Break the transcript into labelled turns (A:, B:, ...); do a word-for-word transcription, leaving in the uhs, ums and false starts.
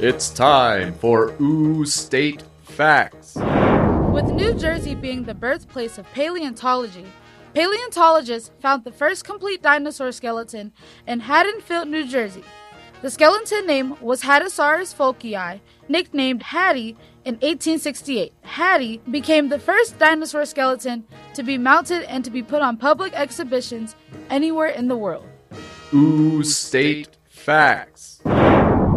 A: It's time for Ooh State Facts.
B: With New Jersey being the birthplace of paleontology, paleontologists found the first complete dinosaur skeleton in Haddonfield, New Jersey. The skeleton name was Haddosaurus folkii, nicknamed Hattie in eighteen sixty-eight. Hattie became the first dinosaur skeleton to be mounted and to be put on public exhibitions anywhere in the world.
A: Ooh State Facts.